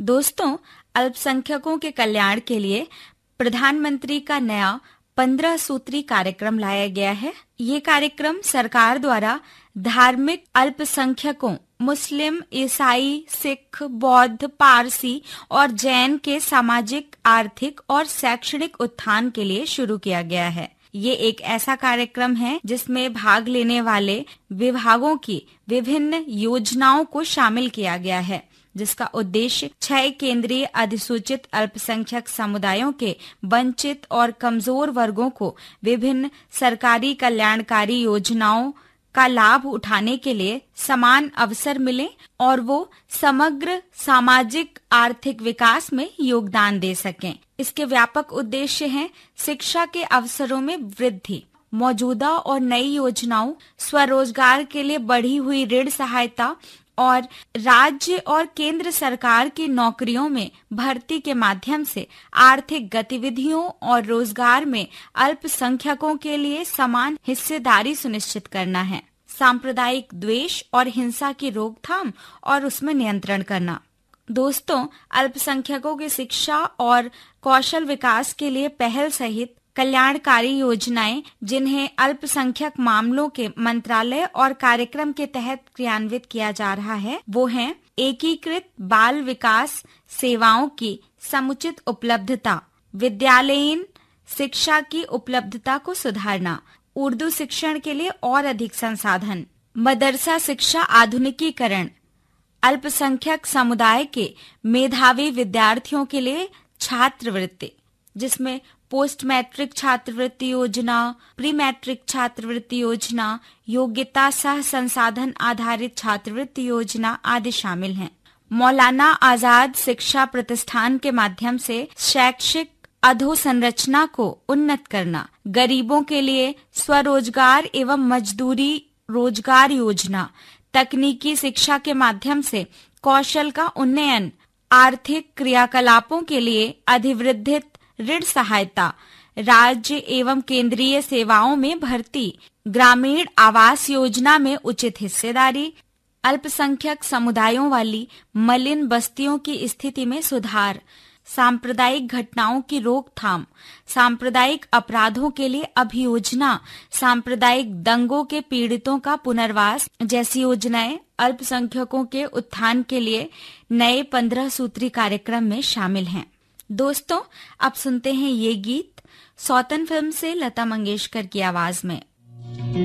दोस्तों, अल्पसंख्यकों के कल्याण के लिए प्रधानमंत्री का नया 15 सूत्री कार्यक्रम लाया गया है। ये कार्यक्रम सरकार द्वारा धार्मिक अल्पसंख्यकों मुस्लिम, ईसाई, सिख, बौद्ध, पारसी और जैन के सामाजिक, आर्थिक और शैक्षणिक उत्थान के लिए शुरू किया गया है। ये एक ऐसा कार्यक्रम है जिसमें भाग लेने वाले विभागों की विभिन्न योजनाओं को शामिल किया गया है, जिसका उद्देश्य 6 केंद्रीय अधिसूचित अल्पसंख्यक समुदायों के वंचित और कमजोर वर्गों को विभिन्न सरकारी कल्याणकारी योजनाओं का लाभ उठाने के लिए समान अवसर मिले और वो समग्र सामाजिक आर्थिक विकास में योगदान दे सकें। इसके व्यापक उद्देश्य हैं शिक्षा के अवसरों में वृद्धि, मौजूदा और नई योजनाओं, स्वरोजगार के लिए बढ़ी हुई ऋण सहायता और राज्य और केंद्र सरकार की नौकरियों में भर्ती के माध्यम से आर्थिक गतिविधियों और रोजगार में अल्पसंख्यकों के लिए समान हिस्सेदारी सुनिश्चित करना है। सांप्रदायिक द्वेष और हिंसा की रोकथाम और उसमें नियंत्रण करना। दोस्तों, अल्पसंख्यकों की शिक्षा और कौशल विकास के लिए पहल सहित कल्याणकारी योजनाएं जिन्हें अल्पसंख्यक मामलों के मंत्रालय और कार्यक्रम के तहत क्रियान्वित किया जा रहा है, वो हैं एकीकृत बाल विकास सेवाओं की समुचित उपलब्धता, विद्यालयीन शिक्षा की उपलब्धता को सुधारना, उर्दू शिक्षण के लिए और अधिक संसाधन, मदरसा शिक्षा आधुनिकीकरण, अल्पसंख्यक समुदाय के मेधावी विद्यार्थियों के लिए छात्रवृत्ति, जिसमें पोस्ट मैट्रिक छात्रवृत्ति योजना, प्री मैट्रिक छात्रवृत्ति योजना, योग्यता सह संसाधन आधारित छात्रवृत्ति योजना आदि शामिल हैं। मौलाना आजाद शिक्षा प्रतिष्ठान के माध्यम से शैक्षिक अधोसंरचना को उन्नत करना, गरीबों के लिए स्वरोजगार एवं मजदूरी रोजगार योजना, तकनीकी शिक्षा के माध्यम से कौशल का उन्नयन, आर्थिक क्रियाकलापों के लिए अधिवृद्धित ऋण सहायता, राज्य एवं केंद्रीय सेवाओं में भर्ती, ग्रामीण आवास योजना में उचित हिस्सेदारी, अल्पसंख्यक समुदायों वाली मलिन बस्तियों की स्थिति में सुधार, सांप्रदायिक घटनाओं की रोकथाम, सांप्रदायिक अपराधों के लिए अभियोजना, सांप्रदायिक दंगों के पीड़ितों का पुनर्वास जैसी योजनाएं अल्पसंख्यकों के उत्थान के लिए नए 15 सूत्री कार्यक्रम में शामिल हैं। दोस्तों, अब सुनते हैं ये गीत सौतन फिल्म से लता मंगेशकर की आवाज में।